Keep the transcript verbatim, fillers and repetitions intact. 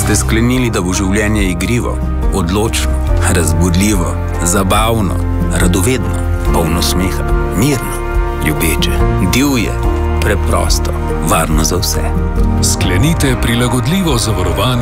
Ste sklenili, da bo življenje igrivo, odločno, razbudljivo, zabavno, radovedno, polno smeha, mirno, ljubeče, divje, preprosto, varno za vse. Sklenite prilagodljivo zavarovanje